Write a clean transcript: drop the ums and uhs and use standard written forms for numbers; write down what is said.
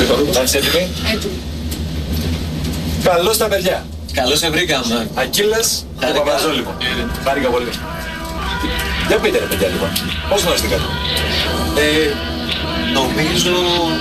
Θα είσαι έτοιμη. Έτοιμη. Καλώς τα παιδιά. Καλώς σε βρήκαμε. Ακύλας και Παπαζόλυμο. Χάρηκα πολύ. Για πείτε ρε παιδιά λοιπόν. Πώς γνωριστήκατε? Νομίζω